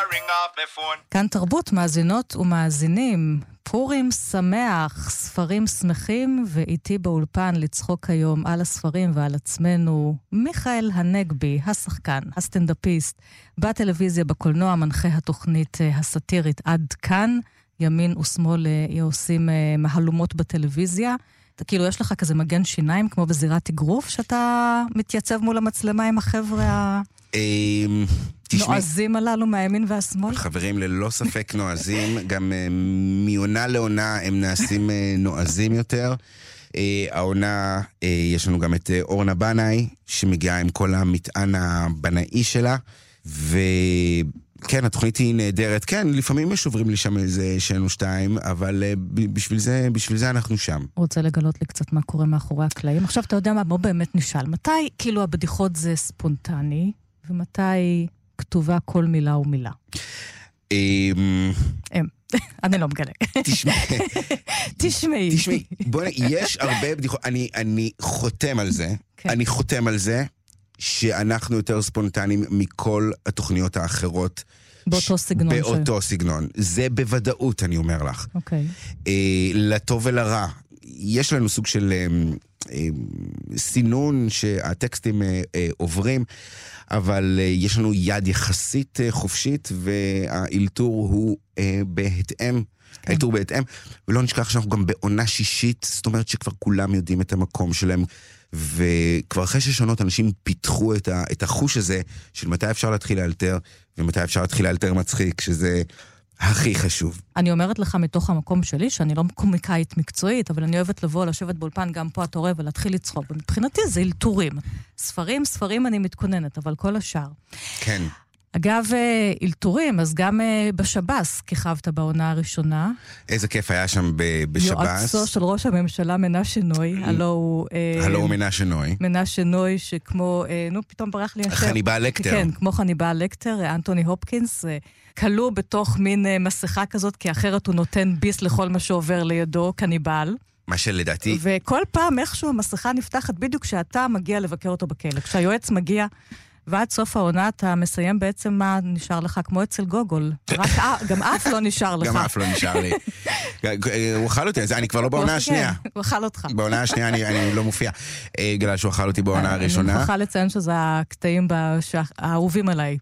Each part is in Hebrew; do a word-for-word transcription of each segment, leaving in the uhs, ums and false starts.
ring off my phone. כאן תרבות, מאזינות ומאזינים. פורים שמח, ספרים שמחים, ואיתי באולפן לצחוק היום על הספרים ועל עצמנו, מיכאל הנגבי, השחקן, הסטנדאפיסט, בטלוויזיה, בקולנוע, מנחה התוכנית הסאטירית עד כאן, ימין ושמאל עושים מהלומות בטלוויזיה. כאילו יש לך כזה מגן שיניים כמו בזירת אגרוף, שאתה מתייצב מול המצלמה עם החבר'ה הנועזים הללו מהימין והשמאל? חברים ללא ספק נועזים, גם מעונה לעונה הם נעשים נועזים יותר. העונה, יש לנו גם את אורנה בנאי, שמגיעה עם כל המטען הבנאי שלה, ו... כן, התוכנית היא נהדרת. כן, לפעמים יש עוברים לי שם איזה שנו שתיים, אבל בשביל זה, בשביל זה אנחנו שם. רוצה לגלות לי קצת מה קורה מאחורי הקלעים. עכשיו אתה יודע מה, בוא באמת נשאל. מתי, כאילו, הבדיחות זה ספונטני, ומתי כתובה כל מילה ומילה? אני לא מגלה. תשמעי. תשמעי. תשמעי. בואי, יש הרבה בדיחות. אני, אני חותם על זה. אני חותם על זה. שאנחנו יותר ספונטניים מכל התוכניות האחרות. באותו סגנון. באותו סגנון. זה בוודאות, אני אומר לך. אוקיי. לטוב ולרע. יש לנו סוג של סינון שהטקסטים עוברים, אבל יש לנו יד יחסית חופשית, והאילתור הוא בהתאם. האילתור בהתאם. ולא נשכח שאנחנו גם בעונה שישית, זאת אומרת שכבר כולם יודעים את המקום שלהם, וכבר אחרי ששונות אנשים פיתחו את, ה, את החוש הזה של מתי אפשר להתחיל לאלתר ומתי אפשר להתחיל לאלתר מצחיק, שזה הכי חשוב. אני אומרת לך מתוך המקום שלי שאני לא קומיקאית מקצועית, אבל אני אוהבת לבוא, לשבת באולפן גם פה התורה ולהתחיל לצחוק, ומבחינתי זה אלתורים. ספרים, ספרים אני מתכוננת, אבל כל השאר. כן. אגב, אלתורים, אז גם בשב"ס כיכבת בעונה הראשונה. איזה כיף היה שם בשב"ס. יועצו של ראש הממשלה מנשה נוי, הלו הוא... הלו הוא מנשה נוי. מנשה נוי שכמו, נו, פתאום ברח לי השם. חניבעל לקטר. כן, כמו חניבעל לקטר, אנטוני הופקינס, כלוא בתוך מין מסכה כזאת, כי אחרת הוא נותן ביס לכל מה שעובר לידו, קניבל. מה שלדעתי... וכל פעם איכשהו המסכה נפתחת בדיוק כשאתה מגיע לבקר אותו בכלא. כשהיועץ מגיע... ועד סוף העונה אתה מסיים בעצם מה נשאר לך, כמו אצל גוגול. רק גם אף לא נשאר לך. גם אף לא נשאר לי. הוא אכל אותי, אני כבר לא בעונה השנייה. הוא אכל אותך. בעונה השנייה אני לא מופיע. גלל שהוא אכל אותי בעונה הראשונה. אני מוכרחה לציין שזה הקטעים האהובים עליי.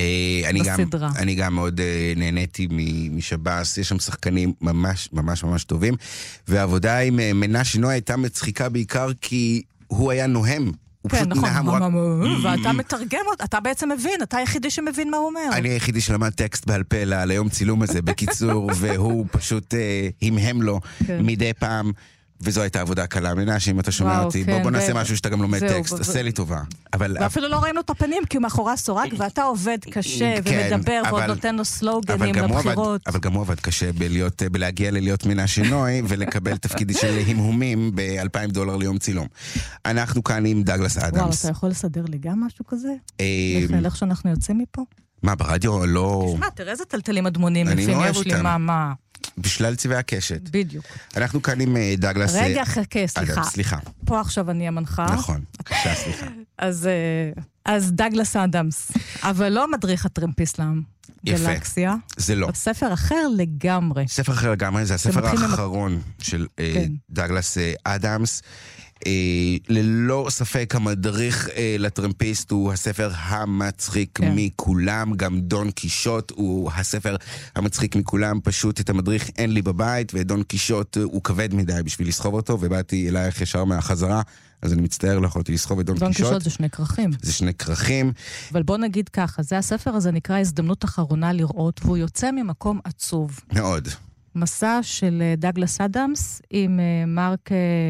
בסדרה. אני גם מאוד נהניתי משב"ס, יש שם שחקנים ממש ממש ממש טובים, והעבודה עם מנשה נוי הייתה מצחיקה בעיקר כי הוא היה נוהם. כן, נכון, ואתה מתרגם אותו, אתה בעצם מבין, אתה היחידי שמבין מה הוא אומר. אני היחידי שלמד טקסט בעל פה ליום צילום הזה, בקיצור, והוא פשוט המהם לו מדי פעם, וזו הייתה עבודה קלה. מנשה, אם אתה שומע אותי, בוא נעשה משהו שאתה גם לומד טקסט, עשה לי טובה. ואפילו לא ראינו את הפנים, כי הוא מאחורי סורג, ואתה עובד קשה ומדבר, ועוד נותן לו סלוגנים לבחירות. אבל גם הוא עבד קשה בלהגיע ללהיות מנשה נוי, ולקבל תפקיד של המהומים ב-אלפיים דולר ליום צילום. אנחנו כאן עם דאגלס אדמס. וואו, אתה יכול לסדר לי גם משהו כזה? מיכאל, איך שאנחנו יוצאים מפה? מה, ברדיו לא... תשמע, תראה איזה טלטלים אדמונים, לפעמים יש לי מה, מה... בשלל צבעי הקשת. בדיוק. אנחנו כאן עם דאגלס... רגע, חכה, סליחה. סליחה. פה עכשיו אני המנחה. נכון, בבקשה, סליחה. אז, אז דאגלס אדמס, אבל לא מדריך הטרמפיסט לעם. גלקסיה. זה לא. ספר אחר לגמרי. ספר אחר לגמרי, זה הספר האחרון של דאגלס אדמס. ללא ספק המדריך לטרמפיסט הוא הספר המצחיק מכולם, גם דון קישוט הוא הספר המצחיק מכולם, פשוט את המדריך אין לי בבית, ודון קישוט הוא כבד מדי בשביל לסחוב אותו, ובאתי אלייך ישר מהחזרה, אז אני מצטער, לא יכולתי לסחוב את דון קישוט. דון קישוט זה שני כרכים. זה שני כרכים. אבל בוא נגיד ככה, זה הספר הזה נקרא הזדמנות אחרונה לראות, והוא יוצא ממקום עצוב. מאוד. מסע של דאגלס אדמס עם מרק...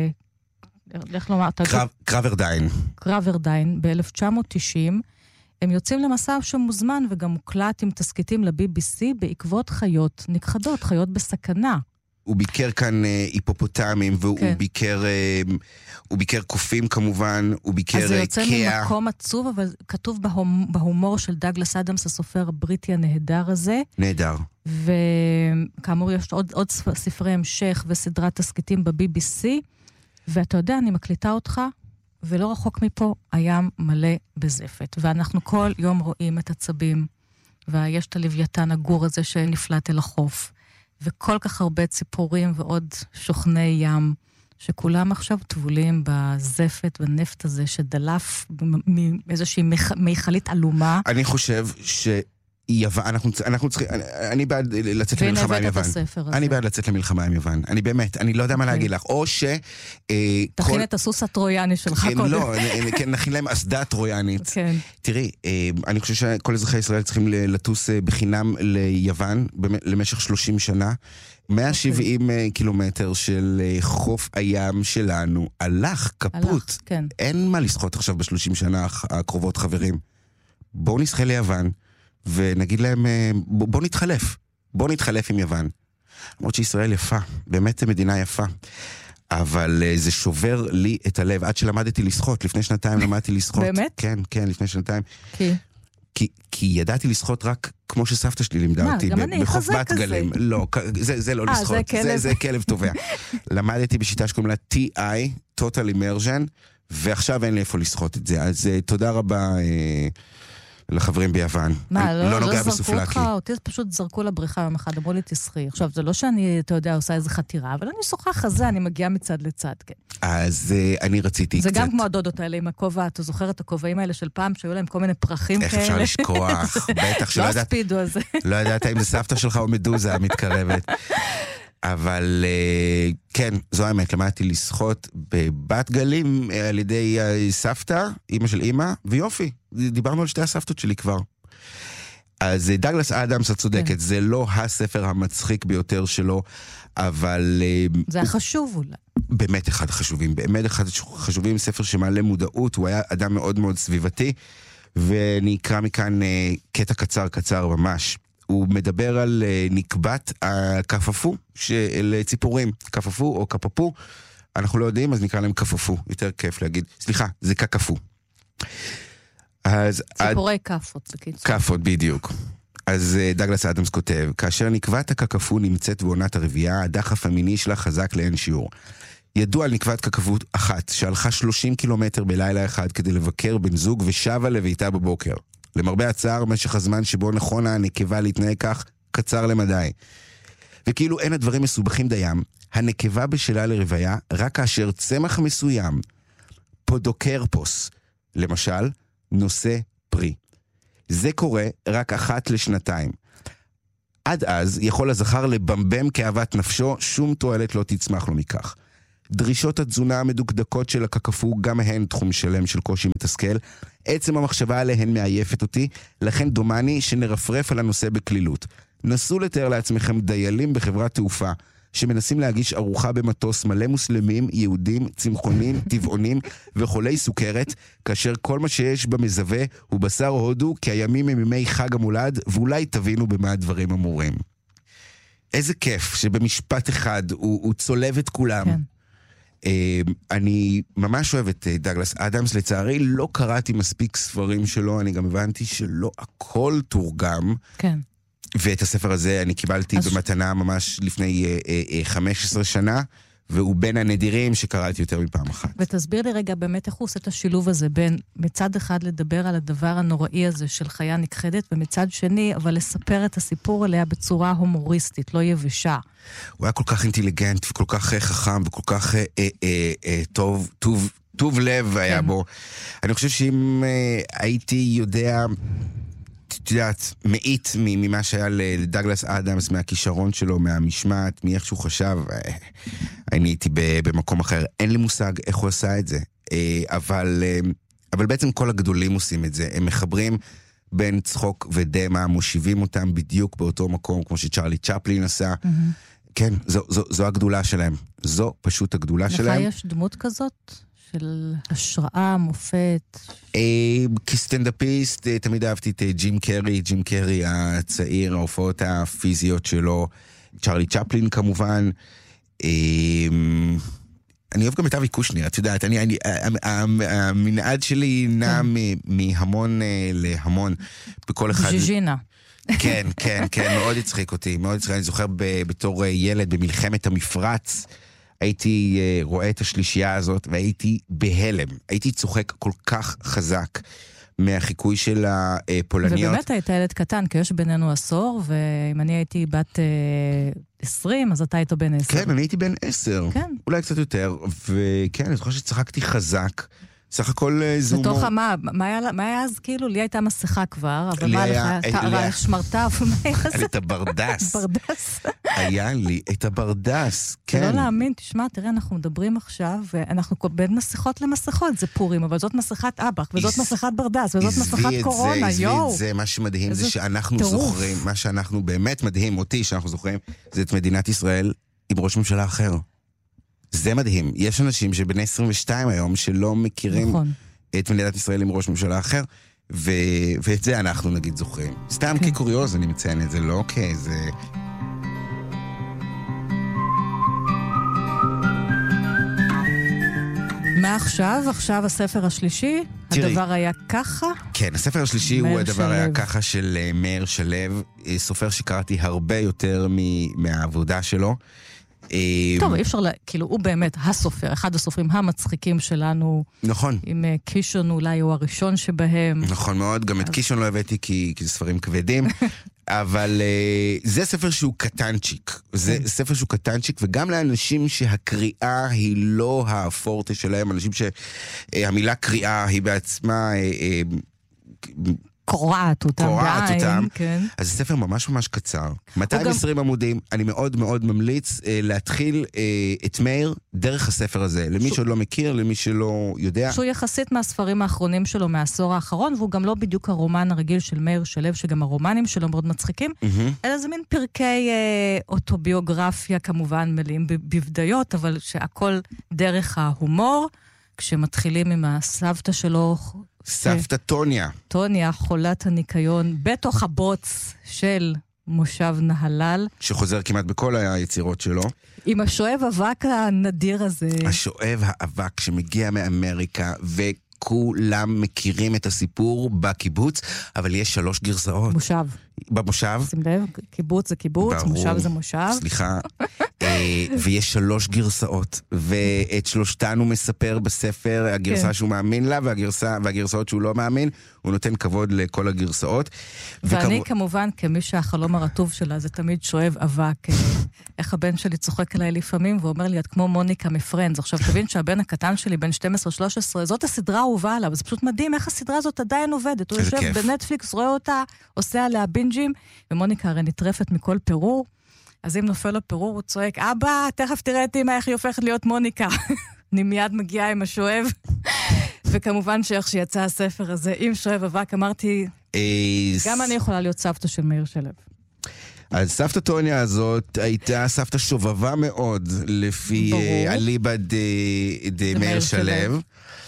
קראברדיין. קראברדיין, ב-אלף תשע מאות תשעים, הם יוצאים למסע שמוזמן וגם מוקלט עם תסקיטים ל-בי בי סי בעקבות חיות נכחדות, חיות בסכנה. הוא ביקר כאן היפופוטמים, והוא כן. ביקר, הוא ביקר קופים כמובן, הוא ביקר אז זה יוצא קיה. ממקום עצוב, אבל כתוב בהומ, בהומור של דאגלס אדמס, הסופר הבריטי הנהדר הזה. נהדר. וכאמור יש עוד, עוד ספרי המשך וסדרת תסקיטים ב-בי בי סי, ואתה יודע, אני מקליטה אותך, ולא רחוק מפה, הים מלא בזפת. ואנחנו כל יום רואים את הצבים ויש את הלוויתן הגור הזה שנפלט אל החוף, וכל כך הרבה ציפורים ועוד שוכני ים, שכולם עכשיו טבולים בזפת, בנפט הזה, שדלף מאיזושהי מיכלית אלומה. אני חושב ש... יוון, אנחנו, אנחנו צריכים, אני, אני בעד לצאת למלחמה עם יוון. אני בעד לצאת למלחמה עם יוון. אני באמת, אני לא יודע מה להגיד לך. או ש... תכין את הסוס הטרויאני שלך קודם. לא, נכין להם אסדה טרויאנית. תראי, אני חושב שכל אזרחי ישראל צריכים לטוס בחינם ליוון למשך שלושים שנה. מאה ושבעים קילומטר של חוף הים שלנו הלך, כפות. אין מה לשחות עכשיו בשלושים שנה הקרובות, חברים. בואו נשחה ליוון. ונגיד להם, בוא נתחלף, בוא נתחלף עם יוון. למרות שישראל יפה, באמת מדינה יפה, אבל זה שובר לי את הלב, עד שלמדתי לשחות, לפני שנתיים למדתי לשחות. באמת? כן, כן, לפני שנתיים. כי? כי, כי ידעתי לשחות רק כמו שסבתא שלי לימדה מה, אותי. גם אני, חזק כזה. גלים. לא, זה, זה לא 아, לשחות, זה כלב. זה, זה כלב טובע. למדתי בשיטה שקוראים לה טי איי, Total Immersion, ועכשיו אין לי איפה לשחות את זה, אז תודה רבה... לחברים ביוון. מה, לא, לא נוגע לא בסופלקי. זרקו אותך, אותי פשוט זרקו לבריכה יום אחד, אמרו לי תשחי. עכשיו, זה לא שאני, אתה יודע, עושה איזה חתירה, אבל אני שוחה חזה, אני מגיעה מצד לצד, כן. אז uh, אני רציתי זה קצת... זה גם כמו הדודות האלה עם הכובע, אתה זוכר את הכובעים האלה של פעם, שהיו להם כל מיני פרחים איך כאלה? איך אפשר לשכוח? בטח שלא לא יודעת... הספידו הזה. לא יודעת אם זה סבתא שלך או מדוזה המתקרבת. אבל כן, זו האמת, למדתי לשחות בבת גלים על ידי סבתא, אמא של אמא, ויופי, דיברנו על שתי הסבתות שלי כבר. אז דאגלס אדמס, את צודקת, זה לא הספר המצחיק ביותר שלו, אבל... זה החשוב אולי. באמת אחד חשובים, באמת אחד חשובים, ספר שמעלה מודעות, הוא היה אדם מאוד מאוד סביבתי, ואני אקרא מכאן קטע קצר קצר ממש. הוא מדבר על נקבת הכפפו של ציפורים, כפפו או כפפו, אנחנו לא יודעים, אז נקרא להם כפפו, יותר כיף להגיד, סליחה, זה ככפו. ציפורי כפות, זה קיצור. כפות, בדיוק. אז דאגלס אדמס כותב, כאשר נקבת הככפו נמצאת בעונת הרבייה, הדחף המיני שלה חזק לאין שיעור. ידוע על נקבת ככפות אחת, שהלכה שלושים קילומטר בלילה אחד כדי לבקר בן זוג ושבה לביתה בבוקר. למרבה הצער, משך הזמן שבו נכון הנקבה להתנהג כך, קצר למדי. וכאילו אין הדברים מסובכים דיים, הנקבה בשלה לרוויה, רק כאשר צמח מסוים, פודוקרפוס, למשל, נושא פרי. זה קורה רק אחת לשנתיים. עד אז יכול הזכר לבמבם כאוות נפשו, שום תועלת לא תצמח לו מכך. דרישות התזונה המדוקדקות של הככפו גם הן תחום שלם של קושי מתסכל. עצם המחשבה עליהן מעייפת אותי, לכן דומני שנרפרף על הנושא בכלילות. נסו לתאר לעצמכם דיילים בחברת תעופה, שמנסים להגיש ארוחה במטוס מלא מוסלמים, יהודים, צמחונים, טבעונים וחולי סוכרת, כאשר כל מה שיש במזווה הוא בשר הודו, כי הימים הם ימי חג המולד, ואולי תבינו במה הדברים אמורים. איזה כיף שבמשפט אחד הוא, הוא צולב את כולם. כן. אני ממש אוהב את דאגלס אדמס, לצערי לא קראתי מספיק ספרים שלו, אני גם הבנתי שלא הכל תורגם. כן. ואת הספר הזה אני קיבלתי אז... במתנה ממש לפני אה, אה, חמש עשרה שנה, והוא בין הנדירים שקראתי יותר מפעם אחת. ותסביר לי רגע באמת איך הוא עושה את השילוב הזה, בין מצד אחד לדבר על הדבר הנוראי הזה של חיה נכחדת, ומצד שני, אבל לספר את הסיפור עליה בצורה הומוריסטית, לא יבשה. הוא היה כל כך אינטליגנט, וכל כך חכם, וכל כך אה, אה, אה, טוב, טוב, טוב לב היה כן. בו. אני חושב שאם אה, הייתי יודע... את יודעת, מעיט ממה שהיה לדאגלס אדמס, מהכישרון שלו, מהמשמעת, מאיך שהוא חשב, אני הייתי במקום אחר. אין לי מושג איך הוא עשה את זה. אבל, אבל בעצם כל הגדולים עושים את זה. הם מחברים בין צחוק ודמה, מושיבים אותם בדיוק באותו מקום, כמו שצ'רלי צ'פלין עשה. Mm-hmm. כן, זו, זו, זו הגדולה שלהם. זו פשוט הגדולה שלהם. לך יש דמות כזאת? של השראה, מופת? כסטנדאפיסט, תמיד אהבתי את ג'ים קרי, ג'ים קרי הצעיר, ההופעות הפיזיות שלו, צ'רלי צ'פלין כמובן. אני אוהב גם את אבי קושניר, את יודעת, המנעד שלי נע מהמון להמון בכל אחד. ז'יז'ינה. כן, כן, כן, מאוד הצחיק אותי, מאוד הצחיק, אני זוכר בתור ילד במלחמת המפרץ, הייתי uh, רואה את השלישייה הזאת, והייתי בהלם. הייתי צוחק כל כך חזק מהחיקוי של הפולניות. ובאמת היית ילד קטן, כי יש בינינו עשור, ואם אני הייתי בת עשרים, אז אתה היית בן עשר. כן, אני הייתי בן עשר. כן. אולי קצת יותר, וכן, אני זוכר שצחקתי חזק. סך הכל זה הומור. בתוך מה, מה היה, מה היה אז כאילו? לי הייתה מסכה כבר, אבל מה היה, לך? היה שמרטף, מה היה זה? את הברדס. ברדס. היה לי את הברדס, כן. זה לא להאמין, תשמע, תראה, אנחנו מדברים עכשיו, ואנחנו בין מסכות למסכות, זה פורים, אבל זאת מסכת אב"ח, וזאת מסכת ברדס, וזאת מסכת קורונה, יואו. זה, מה שמדהים זה שאנחנו זוכרים, מה שאנחנו באמת מדהים אותי, שאנחנו זוכרים, זה את מדינת ישראל עם ראש ממשלה אחר. זה מדהים. יש אנשים שבני עשרים ושתיים היום שלא מכירים נכון. את מדינת ישראל עם ראש ממשלה אחר, ו... ואת זה אנחנו נגיד זוכרים. סתם כן. כקוריוז אני מציין את זה, לא כאיזה... מה עכשיו? עכשיו הספר השלישי? תראי, הדבר היה ככה? כן, הספר השלישי הוא הדבר שלב. היה ככה של uh, מאיר שלו, סופר שקראתי הרבה יותר מ- מהעבודה שלו. טוב, אי אפשר, כאילו, הוא באמת הסופר, אחד הסופרים המצחיקים שלנו. נכון. עם קישון אולי הוא הראשון שבהם. נכון מאוד, גם את קישון לא הבאתי כי זה ספרים כבדים, אבל זה ספר שהוא קטנצ'יק. זה ספר שהוא קטנצ'יק, וגם לאנשים שהקריאה היא לא הפורטה שלהם, אנשים שהמילה קריאה היא בעצמה... קורעת אותם קורעת בעין, אותם. כן. אז זה ספר ממש ממש קצר. מאתיים ועשרים גם... עמודים, אני מאוד מאוד ממליץ אה, להתחיל אה, את מאיר דרך הספר הזה. למי ש... שעוד לא מכיר, למי שלא יודע. שהוא יחסית מהספרים האחרונים שלו מהעשור האחרון, והוא גם לא בדיוק הרומן הרגיל של מאיר שלו, שגם הרומנים שלו מאוד מצחיקים, mm-hmm. אלא זה מין פרקי אה, אוטוביוגרפיה, כמובן מלאים בבדיות, אבל שהכל דרך ההומור, כשמתחילים עם הסבתא שלו... סבתא טוניה. טוניה, חולת הניקיון, בתוך הבוץ של מושב נהלל. שחוזר כמעט בכל היצירות שלו. עם השואב אבק הנדיר הזה. השואב האבק שמגיע מאמריקה, וכולם מכירים את הסיפור בקיבוץ, אבל יש שלוש גרסאות. מושב. במושב. שים לב, קיבוץ זה קיבוץ, ברור, מושב זה מושב. סליחה. ויש שלוש גרסאות, ואת שלושתן הוא מספר בספר, הגרסה שהוא מאמין לה, והגרסאות שהוא לא מאמין, הוא נותן כבוד לכל הגרסאות. ואני כמובן, כמי שהחלום הרטוב שלה, זה תמיד שואב אבק. איך הבן שלי צוחק עליי לפעמים, ואומר לי, את כמו מוניקה מפרנדס. עכשיו תבין שהבן הקטן שלי, בן שתים עשרה שלוש עשרה, זאת הסדרה האהובה עליו, זה פשוט מדהים איך הסדרה הזאת עדיין עובדת. הוא יושב בנטפליקס, רואה אותה, עושה עליה בינג'ים, ומוניקה הרי נטרפת מכל פירור. אז אם נופל לו פירור, הוא צועק, אבא, תכף תראה את אמא, איך היא הופכת להיות מוניקה. אני מיד מגיעה עם השואב. וכמובן שאיך שיצא הספר הזה, עם שואב אבק, אמרתי, גם אני יכולה להיות סבתא של מאיר שלו. אז סבתא טוניה הזאת הייתה סבתא שובבה מאוד, לפי אליבא דמאיר שלו.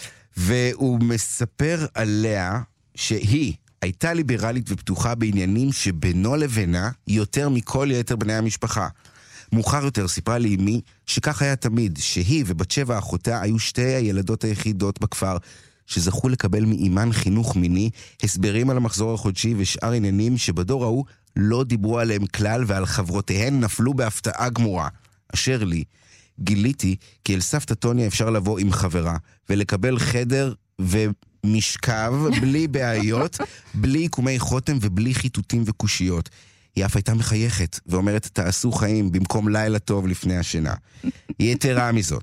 והוא מספר עליה שהיא, הייתה ליברלית ופתוחה בעניינים שבינו לבינה יותר מכל יתר בני המשפחה. מאוחר יותר סיפרה לי אמי שכך היה תמיד, שהיא ובת שבע אחותה היו שתי הילדות היחידות בכפר שזכו לקבל מאימן חינוך מיני, הסברים על המחזור החודשי ושאר עניינים שבדור ההוא לא דיברו עליהם כלל ועל חברותיהן נפלו בהפתעה גמורה. אשר לי, גיליתי כי אל סבתא טוניה אפשר לבוא עם חברה ולקבל חדר ו... משכב, בלי בעיות, בלי עיקומי חותם ובלי חיטוטים וקושיות. היא אף הייתה מחייכת ואומרת, תעשו חיים במקום לילה טוב לפני השינה. היא יתרה מזאת.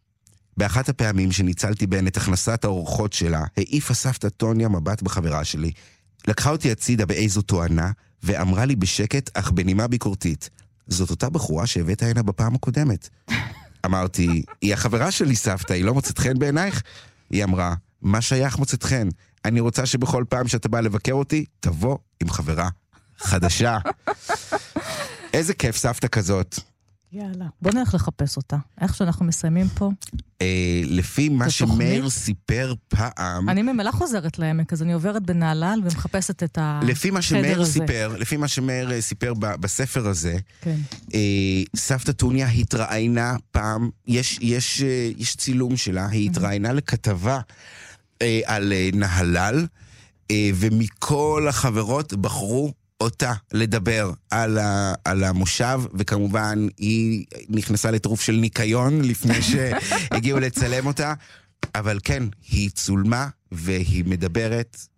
באחת הפעמים שניצלתי בהן את הכנסת האורחות שלה, העיפה סבתא טוניה מבט בחברה שלי. לקחה אותי הצידה באיזו תואנה, ואמרה לי בשקט, אך בנימה ביקורתית, זאת אותה בחורה שהבאת הנה בפעם הקודמת. אמרתי, היא החברה שלי סבתא, היא לא מוצאת חן בעינייך? היא אמרה, מה שייך מוצאת חן? אני רוצה שבכל פעם שאתה בא לבקר אותי, תבוא עם חברה חדשה. איזה כיף סבתא כזאת. יאללה, בוא נלך לחפש אותה. איך שאנחנו מסיימים פה? אה, לפי מה שמאיר סיפר פעם... אני ממילא חוזרת לעמק, אז אני עוברת בנהלל ומחפשת את החדר הזה. לפי מה שמאיר סיפר, לפי מה שמאיר סיפר בספר הזה, כן. אה, סבתא טוניה התראיינה פעם, יש, יש, יש צילום שלה, היא התראיינה לכתבה אה, על אה, נהלל, אה, ומכל החברות בחרו אותה לדבר על, ה, על המושב, וכמובן היא נכנסה לטרוף של ניקיון לפני שהגיעו לצלם אותה, אבל כן, היא צולמה והיא מדברת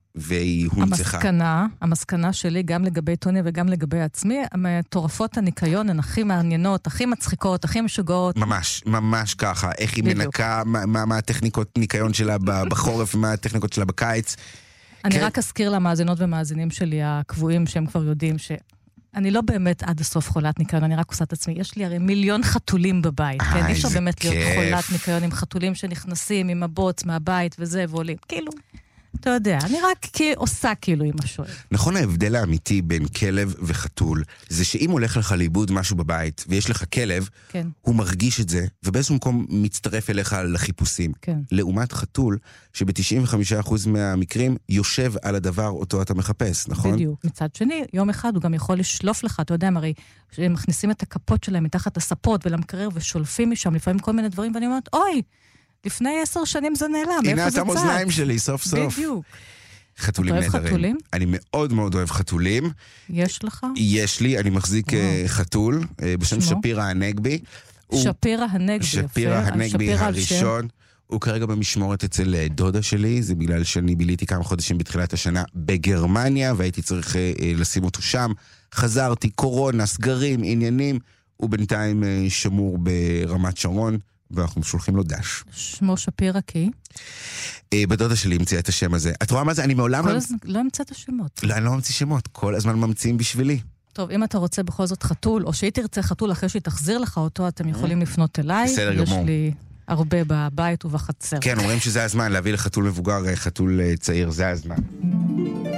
והיא הונצחה. המסקנה, המסקנה שלי, גם לגבי טוני וגם לגבי עצמי, תורפות הניקיון הן הכי מעניינות, הכי מצחיקות, הכי משוגעות. ממש, ממש ככה. איך היא בדיוק. מנקה, מה, מה, מה הטכניקות ניקיון שלה בחורף, ומה הטכניקות שלה בקיץ. אני כן. רק אזכיר למאזינות ומאזינים שלי הקבועים, שהם כבר יודעים ש... אני לא באמת עד הסוף חולת ניקיון, אני רק עושה את עצמי. יש לי הרי מיליון חתולים בבית, כן? אי אפשר באמת להיות חולת ניקיון עם חתולים שנכנסים עם הבוץ מהבית וזה, ועולים. כאילו, אתה יודע, אני רק עושה כאילו עם השואל. נכון, ההבדל האמיתי בין כלב וחתול, זה שאם הולך לך לאיבוד משהו בבית, ויש לך כלב, כן. הוא מרגיש את זה, ובאיזשהו מקום מצטרף אליך לחיפושים. כן. לעומת חתול, שב-תשעים וחמישה אחוז מהמקרים יושב על הדבר אותו אתה מחפש, נכון? בדיוק. מצד שני, יום אחד הוא גם יכול לשלוף לך, אתה יודע, הרי, שהם מכניסים את הכפות שלהם מתחת הספות ולמקרר ושולפים משם, לפעמים כל מיני דברים, ואני אומרת, אוי, לפני עשר שנים זה נעלם, איפה זה צעד? הנה את המאזניים שלי, סוף סוף. בדיוק. חתולים אתה אוהב נהדרים. חתולים? אני מאוד מאוד אוהב חתולים. יש לך? יש לי, אני מחזיק וואו. חתול, בשם שמו? שפירה הנגבי. הוא- שפירה הנגבי. שפירה יפה. הנגבי שפירה על שם. הראשון. הוא כרגע במשמורת אצל דודה שלי, זה בגלל שאני ביליתי כמה חודשים בתחילת השנה בגרמניה, והייתי צריך אה, לשים אותו שם. חזרתי, קורונה, סגרים, עניינים, הוא בינתיים אה, שמור ברמת שרון, ואנחנו שולחים לו דש. שמו שפירה כי? אה, בדודה שלי המציאה את השם הזה. את רואה מה זה? אני מעולם כל לא... הזמן, לא המצאת שמות. לא, אני לא ממציא שמות, כל הזמן ממציאים בשבילי. טוב, אם אתה רוצה בכל זאת חתול, או שהיא תרצה חתול אחרי שהיא תחזיר לך אותו, אתם יכולים לפנות אליי. בסדר יש גמור. לי הרבה בבית ובחצר. כן, אומרים שזה הזמן להביא לחתול מבוגר, חתול צעיר, זה הזמן.